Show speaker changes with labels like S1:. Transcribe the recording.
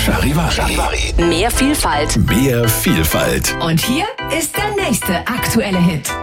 S1: Charivari.
S2: Mehr Vielfalt.
S1: Mehr Vielfalt.
S3: Und hier ist der nächste aktuelle Hit.